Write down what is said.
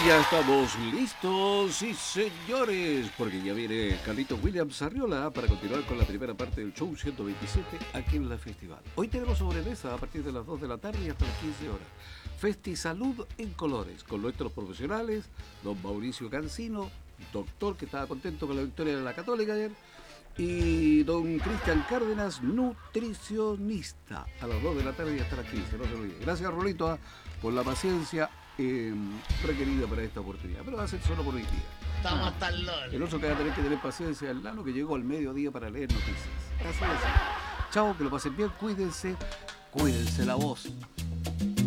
Y ya estamos listos, sí señores, porque ya viene Carlitos Williams Arriola para continuar con la primera parte del show 127 aquí en la Festival. Hoy tenemos sobremesa a partir de las 2 de la tarde y hasta las 15 horas. Festisalud en colores, con nuestros profesionales, don Mauricio Cancino, doctor que estaba contento con la victoria de la Católica ayer, y don Cristian Cárdenas, nutricionista, a las 2 de la tarde y hasta las 15, no se olviden. Gracias, Rolito, por la paciencia requerida para esta oportunidad, pero va a ser solo por hoy día. Estamos hasta el LOL. El otro que va a tener que tener paciencia es el Lalo, que llegó al mediodía para leer noticias. Así es. Chao, que lo pasen bien, cuídense la voz.